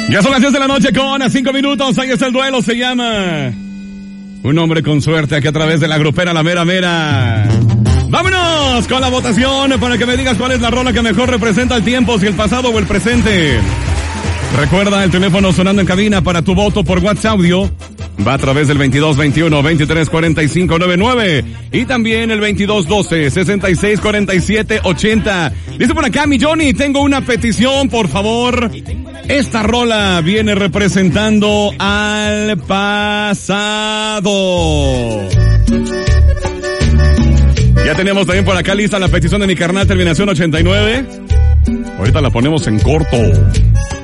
Ya son las 10 de la noche con 5 minutos. Ahí está el duelo. Se llama Un hombre con suerte, aquí a través de la grupera La Mera Mera. Vámonos con la votación para que me digas cuál es la rola que mejor representa el tiempo, si el pasado o el presente. Recuerda el teléfono sonando en cabina para tu voto por WhatsApp audio. Va a través del 2221-234599 y también el 2212-664780. Dice por acá mi Johnny, tengo una petición, por favor. Esta rola viene representando al pasado. Ya tenemos también por acá lista la petición de mi carnal, terminación 89. Ahorita la ponemos en corto.